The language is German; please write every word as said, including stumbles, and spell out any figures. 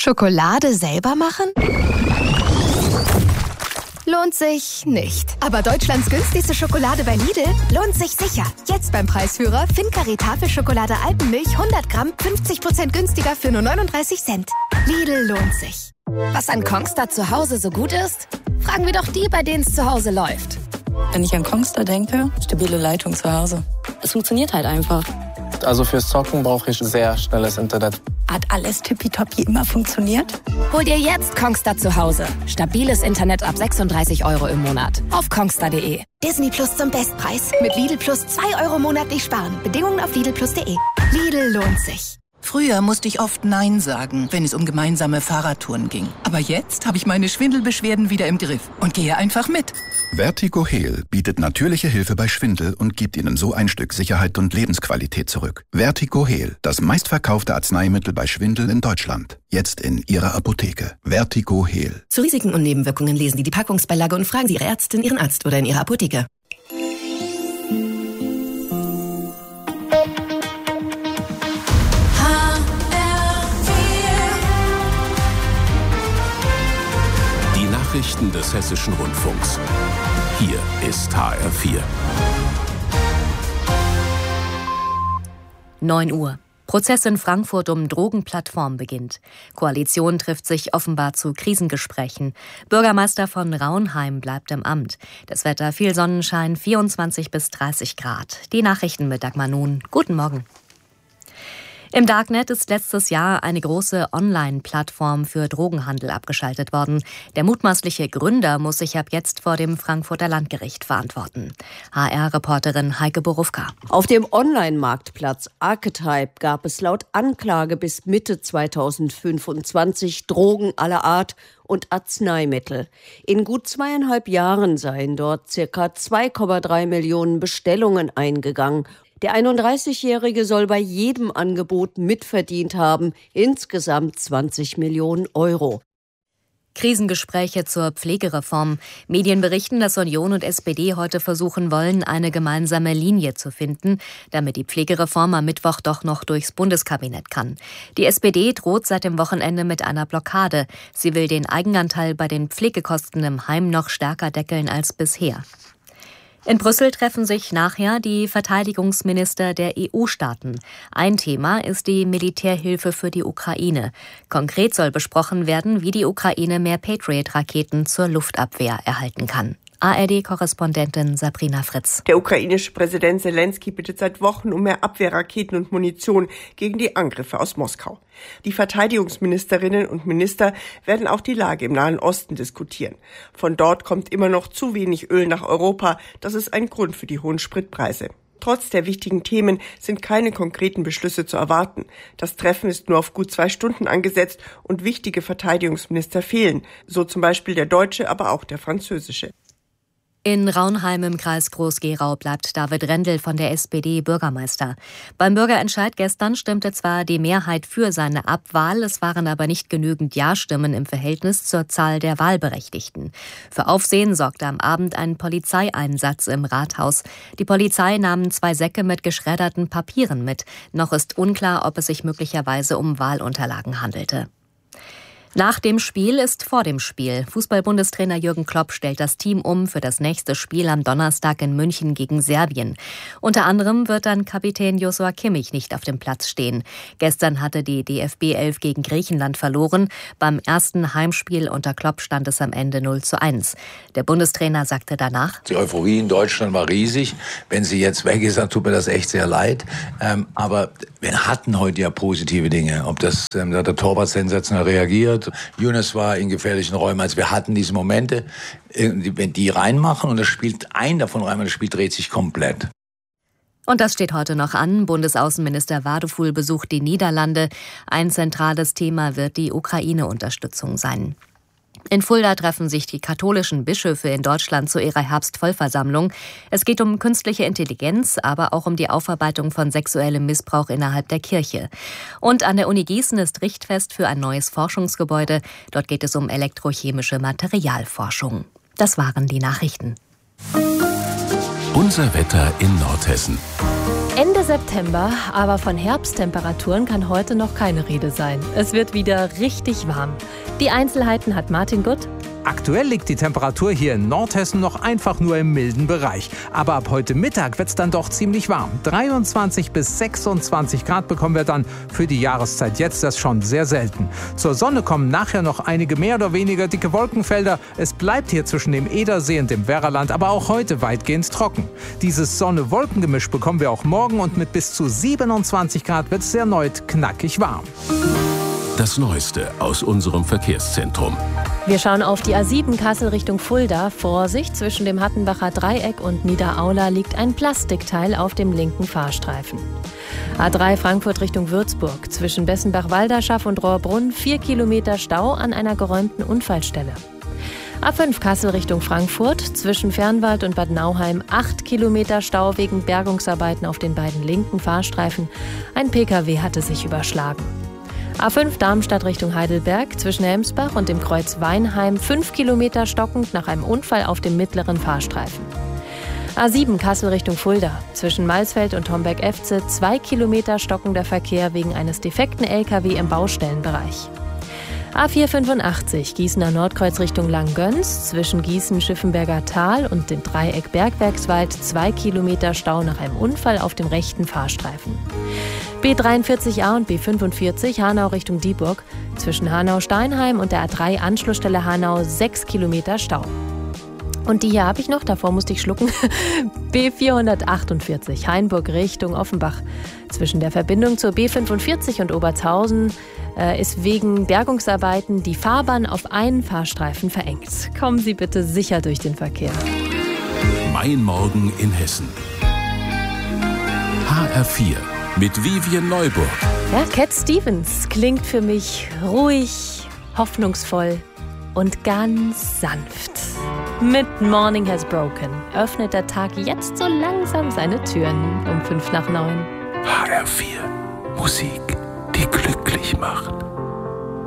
Schokolade selber machen? Lohnt sich nicht. Aber Deutschlands günstigste Schokolade bei Lidl lohnt sich sicher. Jetzt beim Preisführer Fincari Tafelschokolade Alpenmilch hundert Gramm fünfzig Prozent günstiger für nur neununddreißig Cent. Lidl lohnt sich. Was an Kongstar zu Hause so gut ist? Fragen wir doch die, bei denen es zu Hause läuft. Wenn ich an Kongstar denke, stabile Leitung zu Hause. Es funktioniert halt einfach. Also fürs Zocken brauche ich sehr schnelles Internet. Hat alles tippitoppi immer funktioniert? Hol dir jetzt Kongstar zu Hause. Stabiles Internet ab sechsunddreißig Euro im Monat. Auf kongstar punkt de. Disney Plus zum Bestpreis. Mit Lidl Plus zwei Euro monatlich sparen. Bedingungen auf lidl plus punkt de. Lidl lohnt sich. Früher musste ich oft Nein sagen, wenn es um gemeinsame Fahrradtouren ging. Aber jetzt habe ich meine Schwindelbeschwerden wieder im Griff und gehe einfach mit. Vertigo Heal bietet natürliche Hilfe bei Schwindel und gibt Ihnen so ein Stück Sicherheit und Lebensqualität zurück. Vertigo Heal, das meistverkaufte Arzneimittel bei Schwindel in Deutschland. Jetzt in Ihrer Apotheke. Vertigo Heal. Zu Risiken und Nebenwirkungen lesen Sie die Packungsbeilage und fragen Sie Ihre Ärztin, Ihren Arzt oder in Ihrer Apotheke. Nachrichten des Hessischen Rundfunks. Hier ist H R vier. neun Uhr. Prozess in Frankfurt um Drogenplattform beginnt. Koalition trifft sich offenbar zu Krisengesprächen. Bürgermeister von Raunheim bleibt im Amt. Das Wetter viel Sonnenschein, vierundzwanzig bis dreißig Grad. Die Nachrichten mit Dagmar Nun. Guten Morgen. Im Darknet ist letztes Jahr eine große Online-Plattform für Drogenhandel abgeschaltet worden. Der mutmaßliche Gründer muss sich ab jetzt vor dem Frankfurter Landgericht verantworten. H R-Reporterin Heike Borufka. Auf dem Online-Marktplatz Archetype gab es laut Anklage bis Mitte zweitausendfünfundzwanzig Drogen aller Art und Arzneimittel. In gut zweieinhalb Jahren seien dort circa zwei Komma drei Millionen Bestellungen eingegangen. Der einunddreißigjährige soll bei jedem Angebot mitverdient haben, insgesamt zwanzig Millionen Euro. Krisengespräche zur Pflegereform. Medien berichten, dass Union und S P D heute versuchen wollen, eine gemeinsame Linie zu finden, damit die Pflegereform am Mittwoch doch noch durchs Bundeskabinett kann. Die S P D droht seit dem Wochenende mit einer Blockade. Sie will den Eigenanteil bei den Pflegekosten im Heim noch stärker deckeln als bisher. In Brüssel treffen sich nachher die Verteidigungsminister der E U-Staaten. Ein Thema ist die Militärhilfe für die Ukraine. Konkret soll besprochen werden, wie die Ukraine mehr Patriot-Raketen zur Luftabwehr erhalten kann. A R D-Korrespondentin Sabrina Fritz. Der ukrainische Präsident Zelensky bittet seit Wochen um mehr Abwehrraketen und Munition gegen die Angriffe aus Moskau. Die Verteidigungsministerinnen und Minister werden auch die Lage im Nahen Osten diskutieren. Von dort kommt immer noch zu wenig Öl nach Europa. Das ist ein Grund für die hohen Spritpreise. Trotz der wichtigen Themen sind keine konkreten Beschlüsse zu erwarten. Das Treffen ist nur auf gut zwei Stunden angesetzt und wichtige Verteidigungsminister fehlen. So zum Beispiel der deutsche, aber auch der französische. In Raunheim im Kreis Groß-Gerau bleibt David Rendel von der S P D Bürgermeister. Beim Bürgerentscheid gestern stimmte zwar die Mehrheit für seine Abwahl, es waren aber nicht genügend Ja-Stimmen im Verhältnis zur Zahl der Wahlberechtigten. Für Aufsehen sorgte am Abend ein Polizeieinsatz im Rathaus. Die Polizei nahm zwei Säcke mit geschredderten Papieren mit. Noch ist unklar, ob es sich möglicherweise um Wahlunterlagen handelte. Nach dem Spiel ist vor dem Spiel. Fußball-Bundestrainer Jürgen Klopp stellt das Team um für das nächste Spiel am Donnerstag in München gegen Serbien. Unter anderem wird dann Kapitän Joshua Kimmich nicht auf dem Platz stehen. Gestern hatte die D F B elf gegen Griechenland verloren. Beim ersten Heimspiel unter Klopp stand es am Ende null zu eins. Der Bundestrainer sagte danach: Die Euphorie in Deutschland war riesig. Wenn sie jetzt weg ist, dann tut mir das echt sehr leid. Ähm, aber wir hatten heute ja positive Dinge. Ob das ähm, der Torwart sensationell reagiert, Younes war in gefährlichen Räumen. Also wir hatten diese Momente, wenn die reinmachen und das spielt ein davon rein, und das Spiel dreht sich komplett. Und das steht heute noch an. Bundesaußenminister Wadefuhl besucht die Niederlande. Ein zentrales Thema wird die Ukraine-Unterstützung sein. In Fulda treffen sich die katholischen Bischöfe in Deutschland zu ihrer Herbstvollversammlung. Es geht um künstliche Intelligenz, aber auch um die Aufarbeitung von sexuellem Missbrauch innerhalb der Kirche. Und an der Uni Gießen ist Richtfest für ein neues Forschungsgebäude. Dort geht es um elektrochemische Materialforschung. Das waren die Nachrichten. Unser Wetter in Nordhessen. Ende Ende September, aber von Herbsttemperaturen kann heute noch keine Rede sein. Es wird wieder richtig warm. Die Einzelheiten hat Martin Gutt. Aktuell liegt die Temperatur hier in Nordhessen noch einfach nur im milden Bereich. Aber ab heute Mittag wird es dann doch ziemlich warm. dreiundzwanzig bis sechsundzwanzig Grad bekommen wir dann. Für die Jahreszeit jetzt das schon sehr selten. Zur Sonne kommen nachher noch einige mehr oder weniger dicke Wolkenfelder. Es bleibt hier zwischen dem Edersee und dem Werraland aber auch heute weitgehend trocken. Dieses Sonne-Wolken-Gemisch bekommen wir auch morgen und mit bis zu siebenundzwanzig Grad wird es erneut knackig warm. Das Neueste aus unserem Verkehrszentrum. Wir schauen auf die A sieben Kassel Richtung Fulda. Vorsicht, zwischen dem Hattenbacher Dreieck und Niederaula liegt ein Plastikteil auf dem linken Fahrstreifen. A drei Frankfurt Richtung Würzburg. Zwischen Bessenbach-Walderschaff und Rohrbrunn vier Kilometer Stau an einer geräumten Unfallstelle. A fünf Kassel Richtung Frankfurt. Zwischen Fernwald und Bad Nauheim acht Kilometer Stau wegen Bergungsarbeiten auf den beiden linken Fahrstreifen. Ein Pkw hatte sich überschlagen. A fünf Darmstadt Richtung Heidelberg, zwischen Hemsbach und dem Kreuz Weinheim fünf Kilometer stockend nach einem Unfall auf dem mittleren Fahrstreifen. A sieben Kassel Richtung Fulda, zwischen Malsfeld und Homberg-Efze zwei Kilometer stockender Verkehr wegen eines defekten L K W im Baustellenbereich. A vier fünfundachtzig Gießener Nordkreuz Richtung Langgöns, zwischen Gießen-Schiffenberger Tal und dem Dreieck Bergwerkswald zwei Kilometer Stau nach einem Unfall auf dem rechten Fahrstreifen. B dreiundvierzig A und B fünfundvierzig Hanau Richtung Dieburg, zwischen Hanau-Steinheim und der A drei Anschlussstelle Hanau sechs Kilometer Stau. Und die hier habe ich noch, davor musste ich schlucken, B vierhundertachtundvierzig Hainburg Richtung Offenbach. Zwischen der Verbindung zur B fünfundvierzig und Obertshausen äh, ist wegen Bergungsarbeiten die Fahrbahn auf einen Fahrstreifen verengt. Kommen Sie bitte sicher durch den Verkehr. Mein Morgen in Hessen. H R vier mit Vivian Neuburg. Ja, Cat Stevens klingt für mich ruhig, hoffnungsvoll und ganz sanft. Mit Morning Has Broken öffnet der Tag jetzt so langsam seine Türen um fünf nach neun. H R vier. Musik, die glücklich macht.